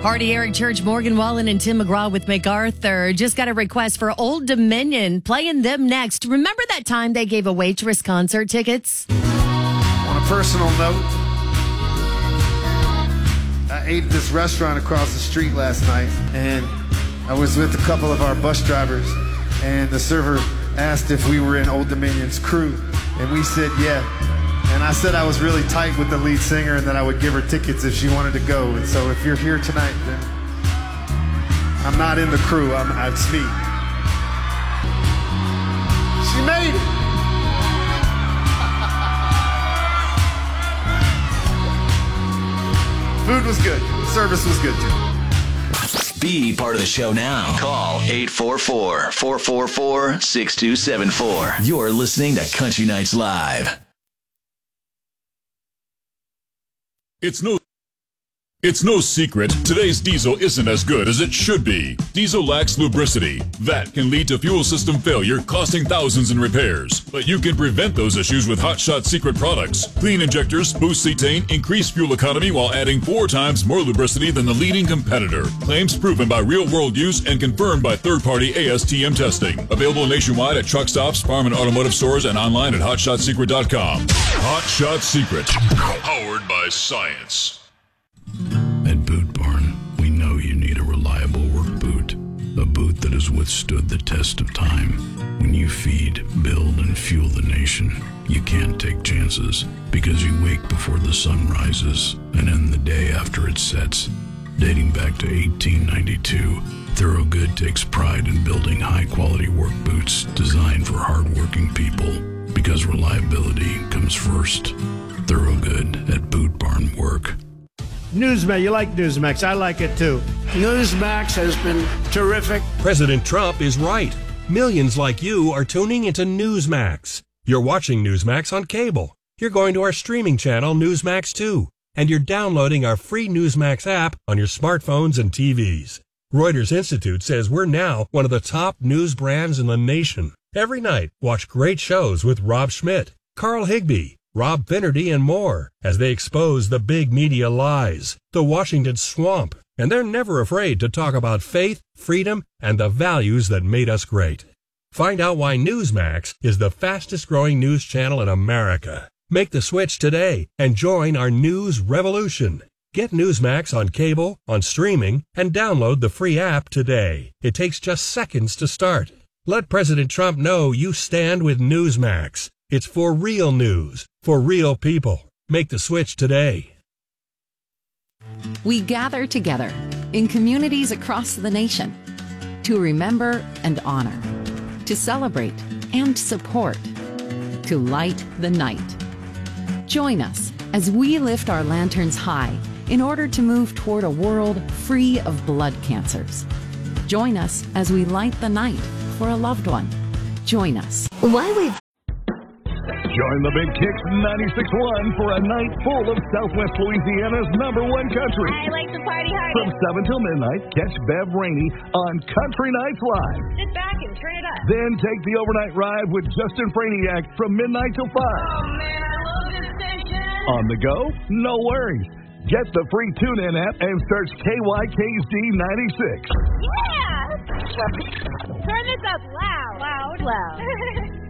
Hardy, Eric Church, Morgan Wallen, and Tim McGraw with MacArthur. Just got a request for Old Dominion. Playing them next. Remember that time they gave a waitress concert tickets? On a personal note, I ate at this restaurant across the street last night, and I was with a couple of our bus drivers, and the server asked if we were in Old Dominion's crew, and we said yeah. And I said I was really tight with the lead singer and that I would give her tickets if she wanted to go. And so if you're here tonight, then I'm not in the crew. It's me. She made it. Food was good. Service was good too. Be part of the show now. Call 844-444-6274. You're listening to Country Nights Live. It's no secret, today's diesel isn't as good as it should be. Diesel lacks lubricity. That can lead to fuel system failure, costing thousands in repairs. But you can prevent those issues with Hot Shot Secret products. Clean injectors, boost cetane, increase fuel economy while adding 4 times more lubricity than the leading competitor. Claims proven by real-world use and confirmed by third-party ASTM testing. Available nationwide at truck stops, farm and automotive stores, and online at HotShotSecret.com. Hot Shot Secret. Powered by science. At Boot Barn, we know you need a reliable work boot. A boot that has withstood the test of time. When you feed, build, and fuel the nation, you can't take chances because you wake before the sun rises and end the day after it sets. Dating back to 1892, Thorogood takes pride in building high-quality work boots designed for hard-working people because reliability comes first. Thorogood at Boot Barn Work. Newsmax, you like Newsmax. I like it too. Newsmax has been terrific. President Trump is right. Millions like you are tuning into Newsmax. You're watching Newsmax on cable. You're going to our streaming channel, Newsmax 2. And you're downloading our free Newsmax app on your smartphones and TVs. Reuters Institute says we're now one of the top news brands in the nation. Every night, watch great shows with Rob Schmidt, Carl Higbie, Rob Finnerty, and more as they expose the big media lies, the Washington swamp, and they're never afraid to talk about faith, freedom, and the values that made us great. Find out why Newsmax is the fastest growing news channel in America. Make the switch today and join our news revolution. Get Newsmax on cable, on streaming, and download the free app today. It takes just seconds to start. Let President Trump know you stand with Newsmax. It's for real news, for real people. Make the switch today. We gather together in communities across the nation to remember and honor, to celebrate and support, to light the night. Join us as we lift our lanterns high in order to move toward a world free of blood cancers. Join us as we light the night for a loved one. Join us. Join the Big Kicks 96.1 for a night full of Southwest Louisiana's #1 country. I like to party hard. From 7 till midnight, catch Bev Rainey on Country Nights Live. Sit back and turn it up. Then take the overnight ride with Justin Franiak from midnight till 5. Oh, man, I love this station. On the go? No worries. Get the free TuneIn app and search KYKZ 96. Yeah! Turn this up loud. Loud.